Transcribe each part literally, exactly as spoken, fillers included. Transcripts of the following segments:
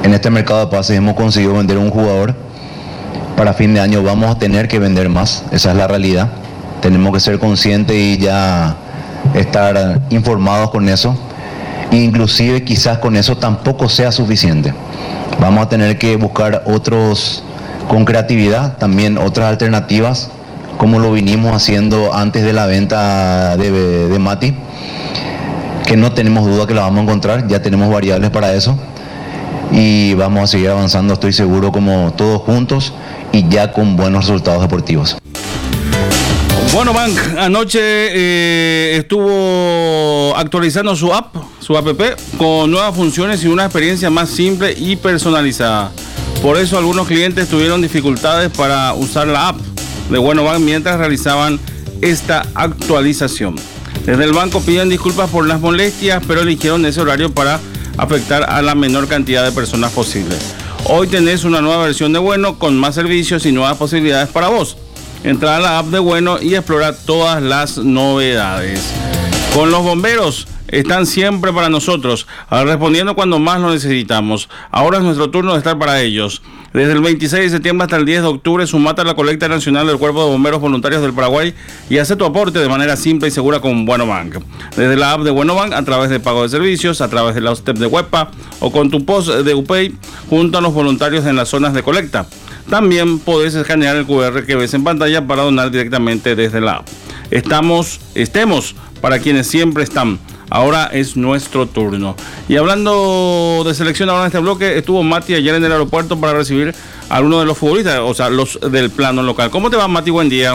En este mercado de pases hemos conseguido vender un jugador. Para fin de año vamos a tener que vender más, esa es la realidad. Tenemos que ser conscientes y ya estar informados con eso. Inclusive quizás con eso tampoco sea suficiente. Vamos a tener que buscar otros, con creatividad, también otras alternativas, como lo vinimos haciendo antes de la venta de, de Mati, que no tenemos duda que la vamos a encontrar, ya tenemos variables para eso. Y vamos a seguir avanzando, estoy seguro, como todos juntos y ya con buenos resultados deportivos. Bueno, Bank anoche eh, estuvo actualizando su app, su app, con nuevas funciones y una experiencia más simple y personalizada. Por eso algunos clientes tuvieron dificultades para usar la app de Bueno Bank mientras realizaban esta actualización. Desde el banco piden disculpas por las molestias, pero eligieron ese horario para afectar a la menor cantidad de personas posible. Hoy tenés una nueva versión de Bueno con más servicios y nuevas posibilidades para vos. Entra a la app de Bueno y explora todas las novedades. Con los bomberos, están siempre para nosotros, respondiendo cuando más lo necesitamos. Ahora es nuestro turno de estar para ellos. Desde el veintiséis de septiembre hasta el diez de octubre, sumate a la colecta nacional del Cuerpo de Bomberos Voluntarios del Paraguay y hace tu aporte de manera simple y segura con Bueno Bank. Desde la app de Bueno Bank, a través de pago de servicios, a través de la step de Webpa o con tu post de UPay, junto a los voluntarios en las zonas de colecta. También podés escanear el cu erre que ves en pantalla para donar directamente desde la app. Estamos, estemos para quienes siempre están. Ahora es nuestro turno. Y hablando de selección, ahora en este bloque estuvo Mati ayer en el aeropuerto para recibir a alguno de los futbolistas, o sea, los del plano local. ¿Cómo te va, Mati? Buen día.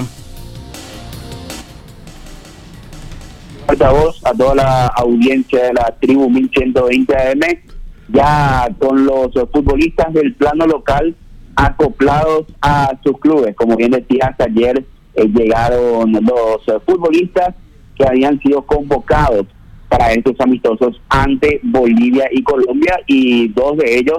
A vos, a toda la audiencia de la tribu mil ciento veinte A M, ya con los futbolistas del plano local acoplados a sus clubes. Como bien decías, ayer eh, llegaron los eh, futbolistas que habían sido convocados para estos amistosos ante Bolivia y Colombia, y dos de ellos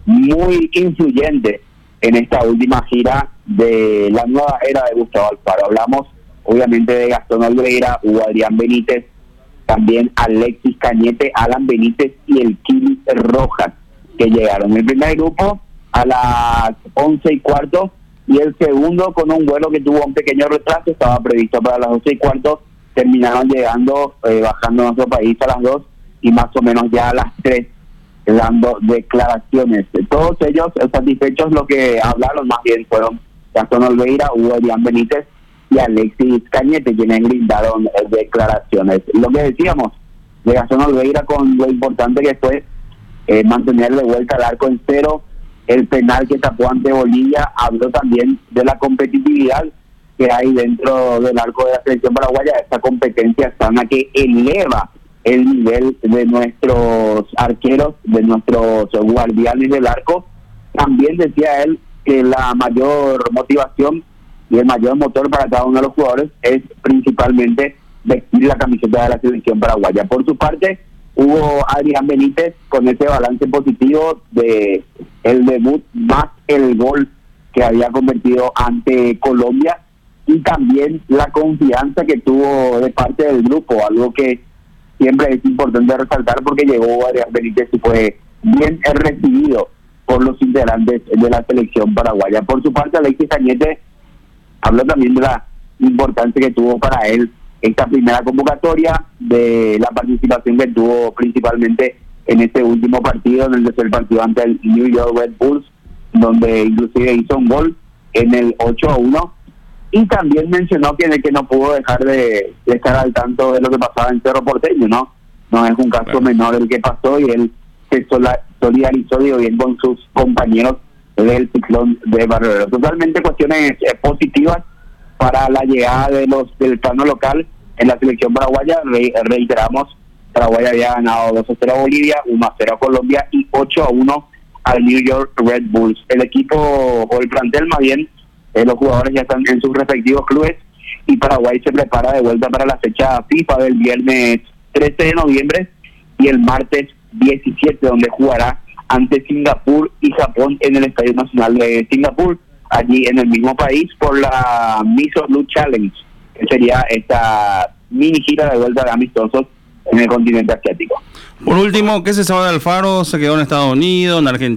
muy influyentes en esta última gira de la nueva era de Gustavo Alfaro. Hablamos obviamente de Gastón Olveira, Hugo Adrián Benítez, también Alexis Cañete, Alan Benítez y el Kili Rojas, que llegaron. El primer grupo a las once y cuarto y el segundo, con un vuelo que tuvo un pequeño retraso, estaba previsto para las doce y cuarto, terminaron llegando, eh, bajando a nuestro país a las dos y más o menos ya a las tres dando declaraciones. Todos ellos satisfechos. Lo que hablaron más bien fueron Gastón Olveira, Hugo Adrián Benítez y Alexis Cañete, quienes brindaron eh, declaraciones. Lo que decíamos de Gastón Olveira, con lo importante que fue eh, mantener de vuelta al arco en cero, el penal que tapó ante Bolivia. Habló también de la competitividad que hay dentro del arco de la selección paraguaya, esta competencia sana que eleva el nivel de nuestros arqueros, de nuestros guardianes del arco. También decía él que la mayor motivación y el mayor motor para cada uno de los jugadores es principalmente vestir la camiseta de la selección paraguaya. Por su parte, hubo Adrián Benítez con ese balance positivo de el debut más el gol que había convertido ante Colombia, y también la confianza que tuvo de parte del grupo, algo que siempre es importante resaltar, porque llegó Adrián Benítez y fue bien recibido por los integrantes de la selección paraguaya. Por su parte, Alexis Cañete habló también de la importancia que tuvo para él esta primera convocatoria, de la participación que tuvo principalmente en este último partido, en el tercer partido ante el New York Red Bulls, donde inclusive hizo un gol en el ocho a uno. Y también mencionó que, que no pudo dejar de, de estar al tanto de lo que pasaba en Cerro Porteño, ¿no? No es un caso bueno. menor el que pasó, y él se solidarizó, digo bien, con sus compañeros del ciclón de Barrio. Totalmente cuestiones eh, positivas para la llegada de los del plano local en la selección paraguaya. Re, reiteramos, Paraguay había ganado dos a cero a Bolivia, uno a cero a Colombia y ocho a uno al New York Red Bulls. El equipo, o el plantel más bien, Eh, los jugadores ya están en sus respectivos clubes, y Paraguay se prepara de vuelta para la fecha FIFA del viernes trece de noviembre y el martes diecisiete, donde jugará ante Singapur y Japón en el Estadio Nacional de Singapur, allí en el mismo país, por la Miso Blue Challenge, que sería esta mini gira de vuelta de amistosos en el continente asiático. Por último, ¿qué se sabe de Alfaro? ¿Se quedó en Estados Unidos, en Argentina?